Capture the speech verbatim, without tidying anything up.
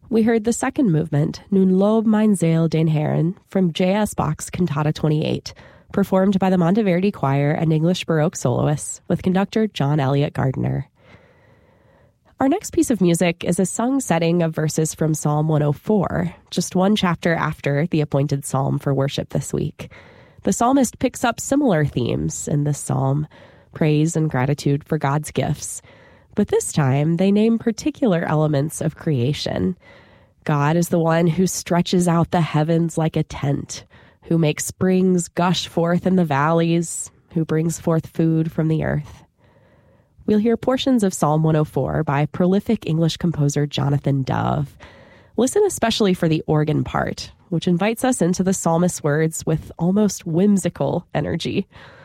we heard the second movement, Nun lob mein Seel den Herrn, from J S. Bach's Cantata twenty-eight, performed by the Monteverdi Choir and English Baroque soloists with conductor John Eliot Gardiner. Our next piece of music is a sung setting of verses from Psalm one oh four, just one chapter after the appointed psalm for worship this week. The psalmist picks up similar themes in this psalm, praise and gratitude for God's gifts. But this time, they name particular elements of creation. God is the one who stretches out the heavens like a tent, who makes springs gush forth in the valleys, who brings forth food from the earth. We'll hear portions of Psalm one oh four by prolific English composer Jonathan Dove. Listen especially for the organ part, which invites us into the psalmist's words with almost whimsical energy.